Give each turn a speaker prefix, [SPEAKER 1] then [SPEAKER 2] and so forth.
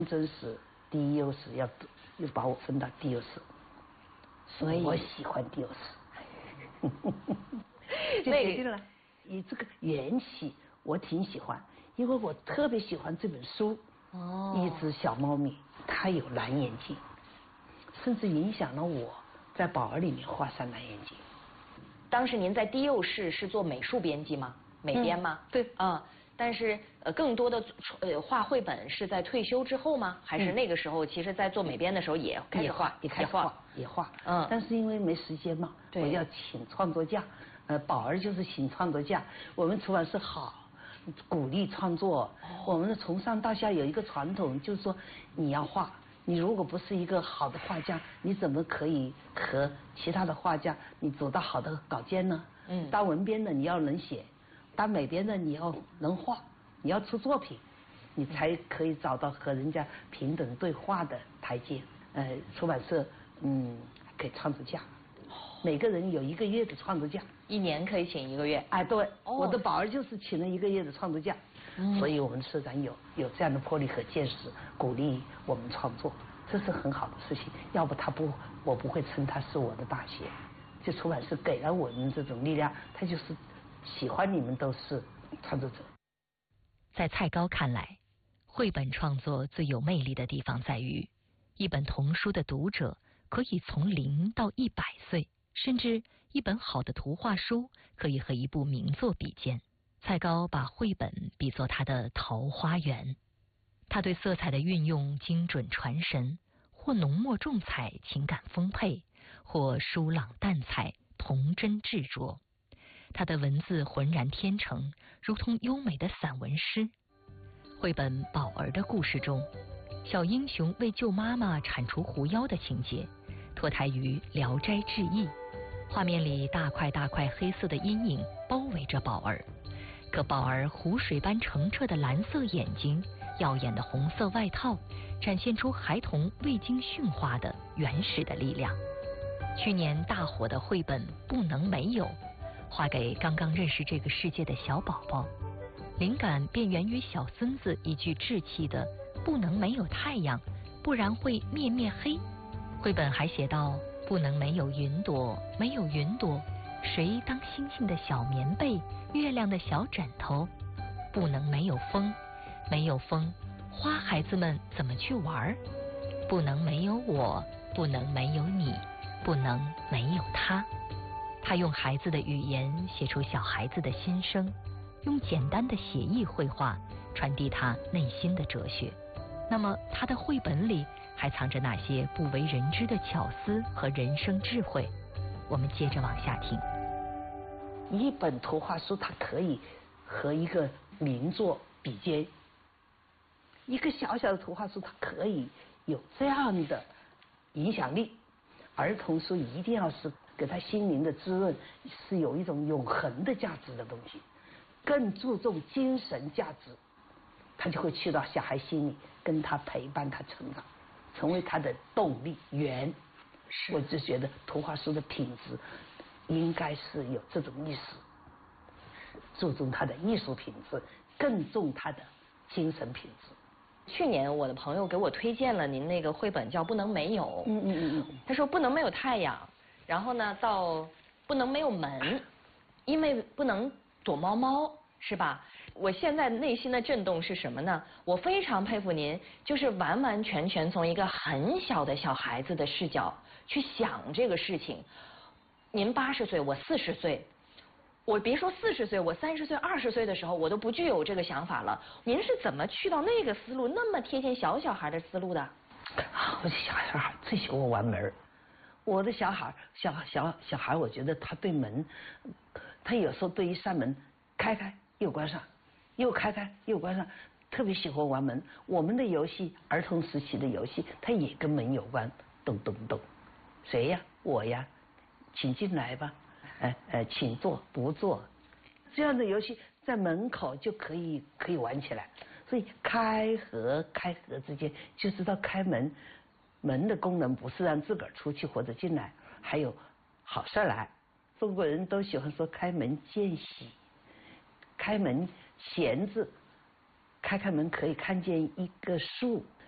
[SPEAKER 1] 真是第一优势要把我分到第优势，所以我喜欢第优势。就决定了，以这个缘起，我挺喜欢，因为我特别喜欢这本书。一只小猫咪，它有蓝眼睛，甚至影响了我在宝儿里面画上蓝眼睛。
[SPEAKER 2] 当时您在第幼室是做美术编辑吗？美编吗？
[SPEAKER 1] 对
[SPEAKER 2] 啊。但是更多的画绘本是在退休之后吗？还是那个时候，其实在做美编的时候也开始画，
[SPEAKER 1] 也画。但是因为没时间嘛，我要请创作假。宝儿就是请创作假。我们出版社好鼓励创作，我们从上到下有一个传统，就是说你要画，你如果不是一个好的画家，你怎么可以和其他的画家你走到好的稿件呢？当文编的你要能写。当美编的你要能画，你要出作品，你才可以找到和人家平等对话的台阶。出版社给创作假，每个人有1个月的创作假
[SPEAKER 2] ，1年可以请1个月。
[SPEAKER 1] 哎，对，我的宝儿就是请了1个月的创作假，所以我们社长有这样的魄力和见识，鼓励我们创作，这是很好的事情。要不我不会称他是我的大写。就出版社给了我们这种力量，他就是喜欢你们都是创作者。
[SPEAKER 3] 在蔡高看来，绘本创作最有魅力的地方在于，一本童书的读者可以从0到100岁，甚至一本好的图画书可以和一部名作比肩。蔡高把绘本比作他的桃花源，他对色彩的运用精准传神，或浓墨重彩情感丰沛，或疏朗淡彩童真执着。他的文字浑然天成，如同优美的散文诗。绘本《宝儿的故事》中，小英雄为救妈妈铲除狐妖的情节脱胎于《聊斋志异》，画面里大块大块黑色的阴影包围着宝儿，可宝儿湖水般澄澈的蓝色眼睛，耀眼的红色外套，展现出孩童未经驯化的原始的力量。去年大火的绘本《不能没有》，画给刚刚认识这个世界的小宝宝，灵感便源于小孙子一句稚气的“不能没有太阳，不然会灭灭黑”。绘本还写道：“不能没有云朵，没有云朵，谁当星星的小棉被，月亮的小枕头？不能没有风，没有风，花孩子们怎么去玩？不能没有我，不能没有你，不能没有他。”他用孩子的语言写出小孩子的心声，用简单的写意绘画传递他内心的哲学。那么他的绘本里还藏着哪些不为人知的巧思和人生智慧？我们接着往下听。
[SPEAKER 1] 一本图画书它可以和一个名作比肩，一个小小的图画书它可以有这样的影响力。儿童书一定要是给他心灵的滋润，是有一种永恒的价值的东西，更注重精神价值，他就会去到小孩心里，跟他陪伴他成长，成为他的动力源。我就觉得图画书的品质应该是有这种意识，注重他的艺术品质，更重他的精神品质。
[SPEAKER 2] 去年我的朋友给我推荐了您那个绘本，叫《不能没有》。他说不能没有太阳，然后呢到不能没有门，因为不能躲猫猫，是吧？我现在内心的震动是什么呢？我非常佩服您，就是完完全全从一个很小的小孩子的视角去想这个事情。您80岁，我40岁。我别说40岁，我30岁、20岁的时候，我都不具有这个想法了。您是怎么去到那个思路，那么贴近小孩的思路的？
[SPEAKER 1] 我小孩最喜欢玩门。我的小孩，我觉得他对门，他有时候对一扇门开开又关上，又开开又关上，特别喜欢玩门。我们的游戏，儿童时期的游戏，它也跟门有关。咚咚咚，谁呀？我呀，请进来吧。请坐不坐，这样的游戏在门口就可以玩起来。所以开合之间就知道开门，门的功能不是让自个儿出去或者进来，还有好事来。中国人都喜欢说开门见喜，开门闲字，开门可以看见一个树，